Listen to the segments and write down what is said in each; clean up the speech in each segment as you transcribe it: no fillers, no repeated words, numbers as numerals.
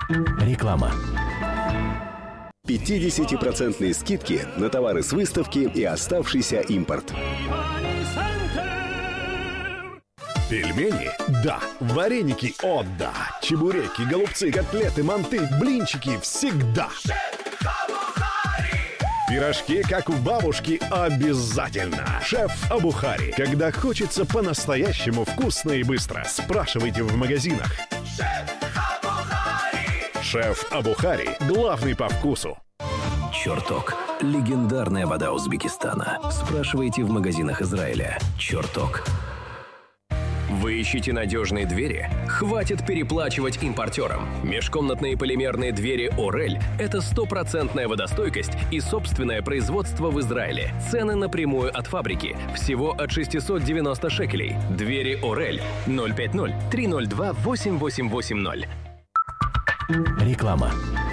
Реклама. 50% скидки на товары с выставки и оставшийся импорт. Пельмени? Да. Вареники? О, да. Чебуреки, голубцы, котлеты, манты, блинчики всегда. Пирожки, как у бабушки, обязательно. Шеф Абухари. Когда хочется по-настоящему вкусно и быстро, спрашивайте в магазинах. Шеф Абухари. Главный по вкусу. Чертог. Легендарная вода Узбекистана. Спрашивайте в магазинах Израиля. Чертог. Вы ищете надежные двери? Хватит переплачивать импортерам. Межкомнатные полимерные двери «Орель» — это 100% водостойкость и собственное производство в Израиле. Цены напрямую от фабрики. Всего от 690 шекелей. Двери «Орель» 050-302-8880. Реклама.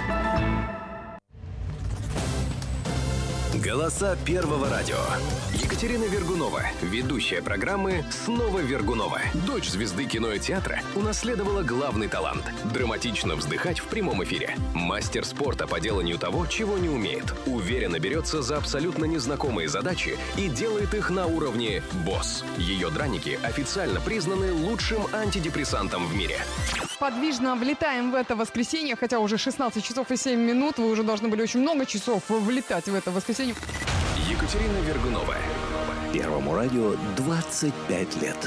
Голоса Первого радио. Екатерина Вергунова, ведущая программы «Снова Вергунова». Дочь звезды кино и театра унаследовала главный талант – драматично вздыхать в прямом эфире. Мастер спорта по деланию того, чего не умеет. Уверенно берется за абсолютно незнакомые задачи и делает их на уровне «босс». Ее драники официально признаны лучшим антидепрессантом в мире. Подвижно влетаем в это воскресенье, хотя уже 16 часов и 7 минут. Вы уже должны были очень много часов влетать в это воскресенье. Екатерина Вергунова. Первому радио 25 лет.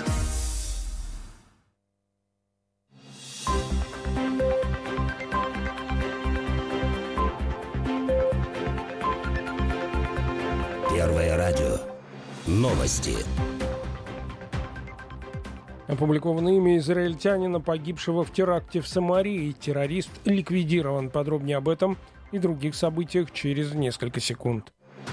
Первое радио. Новости. Опубликовано имя израильтянина, погибшего в теракте в Самарии. Террорист ликвидирован. Подробнее об этом и других событиях через несколько секунд.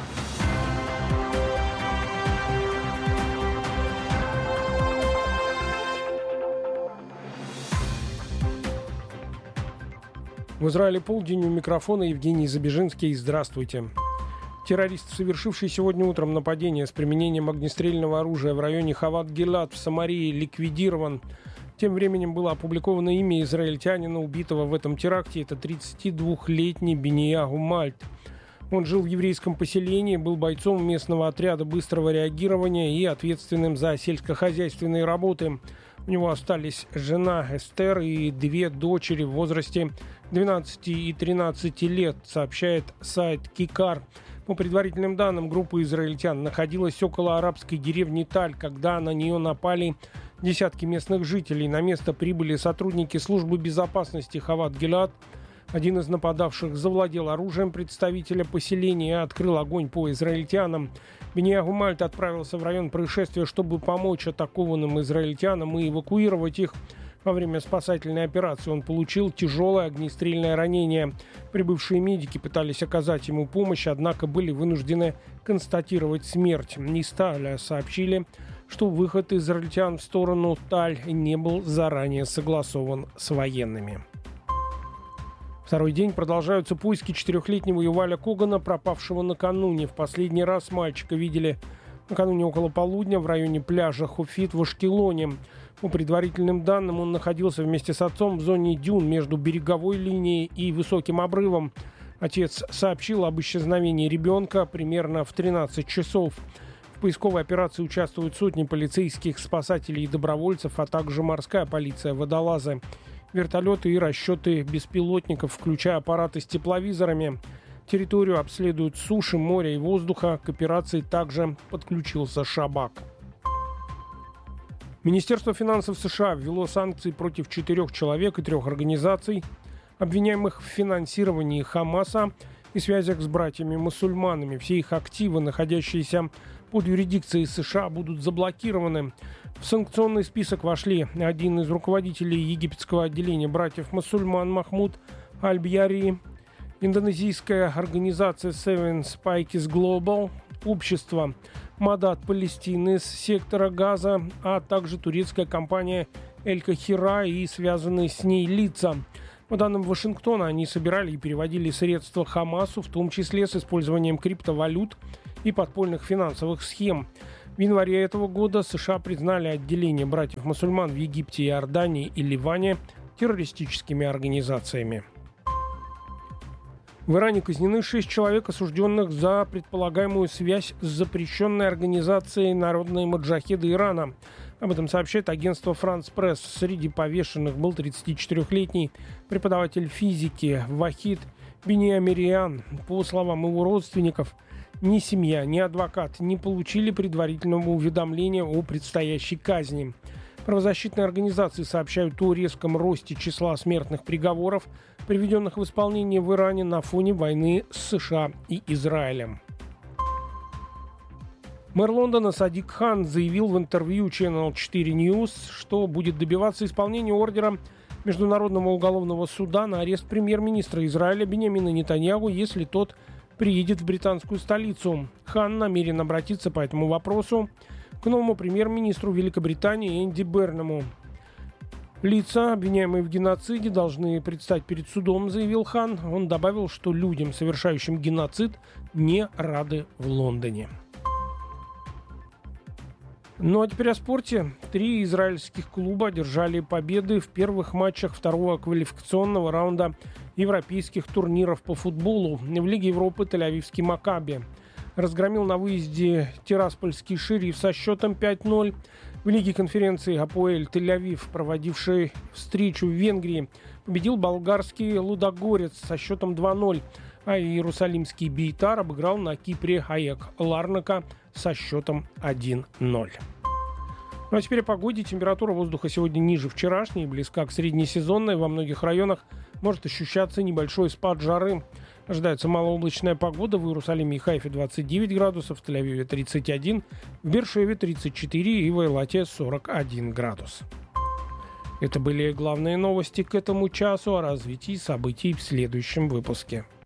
В Израиле полдень, у микрофона Евгений Забежинский. Здравствуйте. Террорист, совершивший сегодня утром нападение с применением огнестрельного оружия в районе Хават-Гилат в Самарии, ликвидирован. Тем временем было опубликовано имя израильтянина, убитого в этом теракте. Это 32-летний Бениягу Мальт. Он жил в еврейском поселении, был бойцом местного отряда быстрого реагирования и ответственным за сельскохозяйственные работы. У него остались жена Эстер и две дочери в возрасте 12 и 13 лет, сообщает сайт Кикар. По предварительным данным, группа израильтян находилась около арабской деревни Таль, когда на нее напали десятки местных жителей. На место прибыли сотрудники службы безопасности Хават-Гилат. Один из нападавших завладел оружием представителя поселения и открыл огонь по израильтянам. Бениягу Мальт отправился в район происшествия, чтобы помочь атакованным израильтянам и эвакуировать их. Во время спасательной операции он получил тяжелое огнестрельное ранение. Прибывшие медики пытались оказать ему помощь, однако были вынуждены констатировать смерть. Из Таля сообщили, что выход израильтян в сторону Таль не был заранее согласован с военными. Второй день продолжаются поиски 4-летнего Юваля Когана, пропавшего накануне. В последний раз мальчика видели накануне около полудня в районе пляжа Хуфит в Ашкелоне. По предварительным данным, он находился вместе с отцом в зоне дюн между береговой линией и высоким обрывом. Отец сообщил об исчезновении ребенка примерно в 13 часов. В поисковой операции участвуют сотни полицейских, спасателей и добровольцев, а также морская полиция, водолазы, вертолеты и расчеты беспилотников, включая аппараты с тепловизорами. Территорию обследуют с суши, моря и воздуха. К операции также подключился Шабак. Министерство финансов США ввело санкции против 4 человек и 3 организаций, обвиняемых в финансировании Хамаса и связях с братьями-мусульманами. Все их активы, находящиеся под юрисдикцией США, будут заблокированы. В санкционный список вошли один из руководителей египетского отделения братьев-мусульман Махмуд Аль-Бьяри, индонезийская организация Seven Spikes Global, общество Мадат Палестины с сектора Газа, а также турецкая компания Эль-Кахира и связанные с ней лица. По данным Вашингтона, они собирали и переводили средства Хамасу, в том числе с использованием криптовалют и подпольных финансовых схем. В январе этого года США признали отделение братьев-мусульман в Египте, Иордании и Ливане террористическими организациями. В Иране казнены 6 человек, осужденных за предполагаемую связь с запрещенной организацией «Народные маджахеды Ирана». Об этом сообщает агентство «Франс Пресс». Среди повешенных был 34-летний преподаватель физики Вахид Бениамириан. По словам его родственников, ни семья, ни адвокат не получили предварительного уведомления о предстоящей казни. Правозащитные организации сообщают о резком росте числа смертных приговоров, приведенных в исполнение в Иране на фоне войны с США и Израилем. Мэр Лондона Садик Хан заявил в интервью Channel 4 News, что будет добиваться исполнения ордера Международного уголовного суда на арест премьер-министра Израиля Биньямина Нетаньяху, если тот приедет в британскую столицу. Хан намерен обратиться по этому вопросу к новому премьер-министру Великобритании Энди Берному. Лица, обвиняемые в геноциде, должны предстать перед судом, заявил Хан. Он добавил, что людям, совершающим геноцид, не рады в Лондоне. Ну а теперь о спорте. 3 израильских клуба одержали победы в первых матчах второго квалификационного раунда европейских турниров по футболу. В Лиге Европы Тель-Авивский Макаби разгромил на выезде Тираспольский Шериф со счетом 5-0. В Лиге конференции Апоэль Тель-Авив, проводивший встречу в Венгрии, победил болгарский Лудогорец со счетом 2-0. А иерусалимский Бейтар обыграл на Кипре АЕК Ларнака со счетом 1-0. Ну а теперь о погоде. Температура воздуха сегодня ниже вчерашней, близка к среднесезонной. Во многих районах может ощущаться небольшой спад жары. Ожидается малооблачная погода. В Иерусалиме и Хайфе 29 градусов, в Тель-Авиве 31, в Беэр-Шеве 34 и в Эйлате 41 градус. Это были главные новости к этому часу. О развитии событий в следующем выпуске.